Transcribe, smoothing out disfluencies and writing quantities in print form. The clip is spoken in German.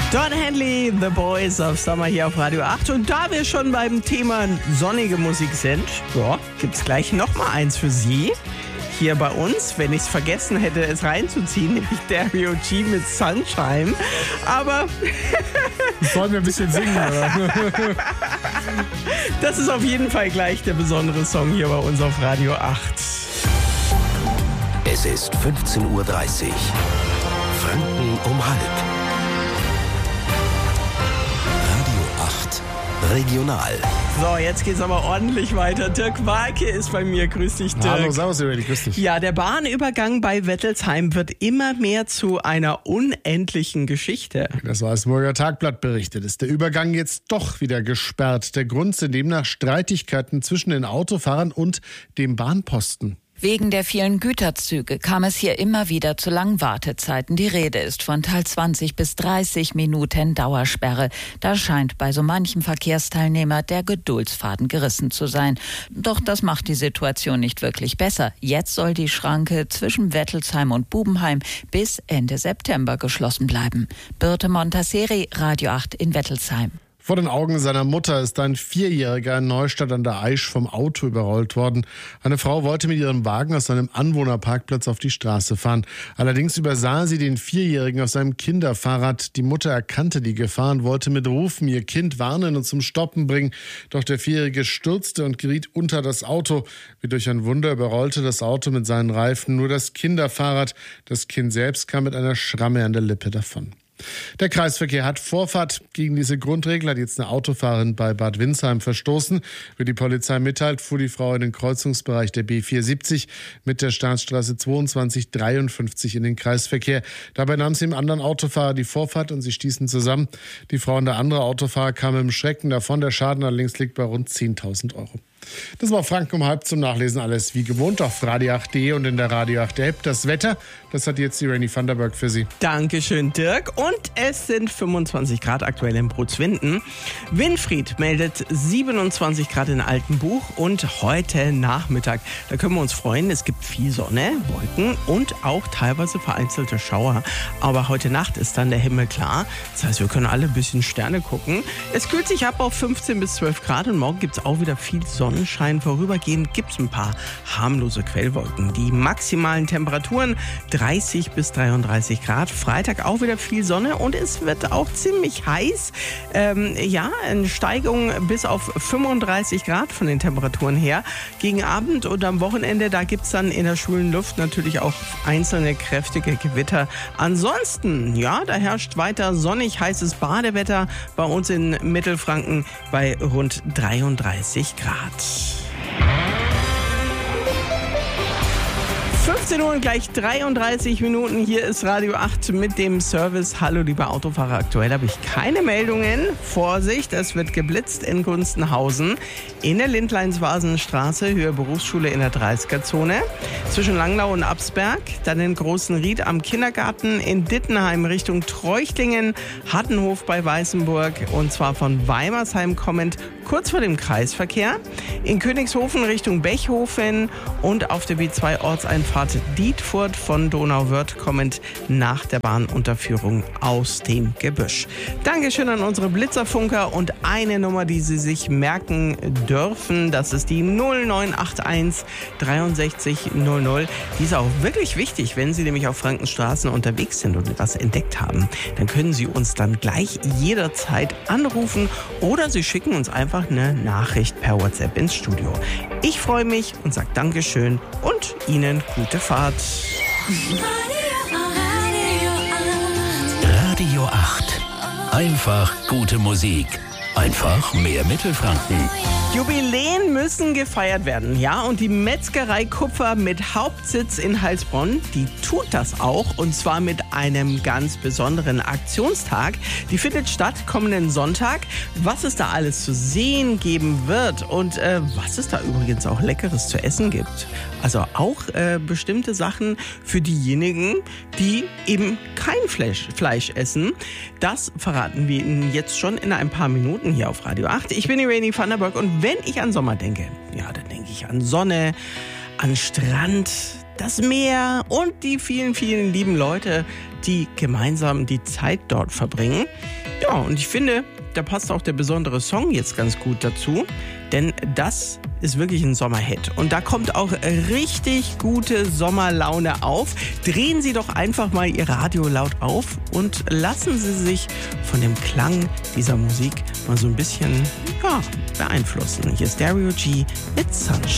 Don Henley, The Boys of Summer hier auf Radio 8. Und da wir schon beim Thema sonnige Musik sind, gibt's gleich nochmal eins für Sie. Hier bei uns, wenn ich es vergessen hätte, es reinzuziehen, nämlich Dario G mit Sunshine. Aber sollen wir ein bisschen singen, oder? Das ist auf jeden Fall gleich der besondere Song hier bei uns auf Radio 8. Es ist 15:30 Uhr. Franken um halb. Radio 8 Regional. So, jetzt geht's aber ordentlich weiter. Dirk Walke ist bei mir. Grüß dich, Dirk. Hallo, servus, Irene, grüß dich. Ja, der Bahnübergang bei Wettelsheim wird immer mehr zu einer unendlichen Geschichte. Das Weißenburger Tagblatt berichtet. Ist der Übergang jetzt doch wieder gesperrt? Der Grund sind demnach Streitigkeiten zwischen den Autofahrern und dem Bahnposten. Wegen der vielen Güterzüge kam es hier immer wieder zu langen Wartezeiten. Die Rede ist von teils 20 bis 30 Minuten Dauersperre. Da scheint bei so manchem Verkehrsteilnehmer der Geduldsfaden gerissen zu sein. Doch das macht die Situation nicht wirklich besser. Jetzt soll die Schranke zwischen Wettelsheim und Bubenheim bis Ende September geschlossen bleiben. Birte Montasseri, Radio 8 in Wettelsheim. Vor den Augen seiner Mutter ist ein 4-Jähriger in Neustadt an der Aisch vom Auto überrollt worden. Eine Frau wollte mit ihrem Wagen aus einem Anwohnerparkplatz auf die Straße fahren. Allerdings übersah sie den 4-Jährigen auf seinem Kinderfahrrad. Die Mutter erkannte die Gefahr und wollte mit Rufen ihr Kind warnen und zum Stoppen bringen. Doch der 4-Jährige stürzte und geriet unter das Auto. Wie durch ein Wunder überrollte das Auto mit seinen Reifen nur das Kinderfahrrad. Das Kind selbst kam mit einer Schramme an der Lippe davon. Der Kreisverkehr hat Vorfahrt. Gegen diese Grundregel hat jetzt eine Autofahrerin bei Bad Windsheim verstoßen. Wie die Polizei mitteilt, fuhr die Frau in den Kreuzungsbereich der B470 mit der Staatsstraße 2253 in den Kreisverkehr. Dabei nahm sie dem anderen Autofahrer die Vorfahrt und sie stießen zusammen. Die Frau und der andere Autofahrer kamen im Schrecken davon. Der Schaden allerdings liegt bei rund 10.000 €. Das war Franken um halb, zum Nachlesen alles wie gewohnt auf radio8.de und in der Radio 8 App. Das Wetter, das hat jetzt die Irene van der Berg für Sie. Dankeschön, Dirk. Und es sind 25 Grad aktuell in Brunswinden. Winfried meldet 27 Grad in Altenbuch und heute Nachmittag, da können wir uns freuen, es gibt viel Sonne, Wolken und auch teilweise vereinzelte Schauer. Aber heute Nacht ist dann der Himmel klar. Das heißt, wir können alle ein bisschen Sterne gucken. Es kühlt sich ab auf 15 bis 12 Grad und morgen gibt es auch wieder viel Sonnenschein. Vorübergehend gibt es ein paar harmlose Quellwolken. Die maximalen Temperaturen 30 bis 33 Grad. Freitag auch wieder viel Sonne und es wird auch ziemlich heiß. Eine Steigung bis auf 35 Grad von den Temperaturen her. Gegen Abend und am Wochenende, da gibt es dann in der schwülen Luft natürlich auch einzelne kräftige Gewitter. Ansonsten, da herrscht weiter sonnig heißes Badewetter bei uns in Mittelfranken bei rund 33 Grad. 15 Uhr und gleich 33 Minuten. Hier ist Radio 8 mit dem Service. Hallo, liebe Autofahrer. Aktuell habe ich keine Meldungen. Vorsicht, es wird geblitzt in Gunstenhausen. In der Lindleinsvasenstraße, Höhe Berufsschule in der 30er-Zone. Zwischen Langlau und Absberg. Dann in Großenried am Kindergarten. In Dittenheim Richtung Treuchtlingen. Hattenhof bei Weißenburg. Und zwar von Weimersheim kommend kurz vor dem Kreisverkehr. In Königshofen Richtung Bechhofen. Und auf der B2 Ortseinfahrt Dietfurt von Donauwörth kommend nach der Bahnunterführung aus dem Gebüsch. Dankeschön an unsere Blitzerfunker und eine Nummer, die Sie sich merken dürfen, das ist die 0981 63 00. Die ist auch wirklich wichtig, wenn Sie nämlich auf Frankenstraßen unterwegs sind und etwas entdeckt haben. Dann können Sie uns dann gleich jederzeit anrufen oder Sie schicken uns einfach eine Nachricht per WhatsApp ins Studio. Ich freue mich und sage Dankeschön und Ihnen gute Fahrt. Radio 8. Einfach gute Musik. Einfach mehr Mittelfranken. Jubiläen müssen gefeiert werden, ja, und die Metzgerei Kupfer mit Hauptsitz in Heilsbronn, die tut das auch, und zwar mit einem ganz besonderen Aktionstag. Die findet statt kommenden Sonntag. Was es da alles zu sehen geben wird und was es da übrigens auch Leckeres zu essen gibt. Also auch bestimmte Sachen für diejenigen, die eben kein Fleisch essen. Das verraten wir Ihnen jetzt schon in ein paar Minuten hier auf Radio 8. Ich bin Irene van der Berg und wenn ich an Sommer denke, dann denke ich an Sonne, an Strand, das Meer und die vielen, vielen lieben Leute, die gemeinsam die Zeit dort verbringen. Ja, und ich finde, da passt auch der besondere Song jetzt ganz gut dazu, denn das ist wirklich ein Sommerhit. Und da kommt auch richtig gute Sommerlaune auf. Drehen Sie doch einfach mal Ihr Radio laut auf und lassen Sie sich von dem Klang dieser Musik mal so ein bisschen beeinflussen. Hier ist Dario G mit Sunshine.